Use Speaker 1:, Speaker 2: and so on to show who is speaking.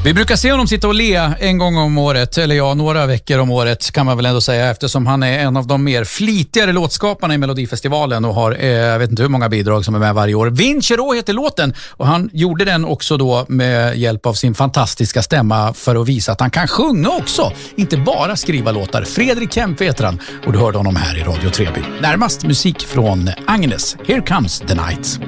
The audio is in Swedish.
Speaker 1: Vi brukar se honom sitta och le en gång om året, eller ja, några veckor om året kan man väl ändå säga, eftersom han är en av de mer flitigare låtskaparna i Melodifestivalen och har, jag vet inte hur många bidrag som är med varje år. Vincero heter låten och han gjorde den också då med hjälp av sin fantastiska stämma för att visa att han kan sjunga också, inte bara skriva låtar. Fredrik Kemp heter han och du hörde honom här i Radio Treby. Närmast musik från Agnes, Here Comes the Night.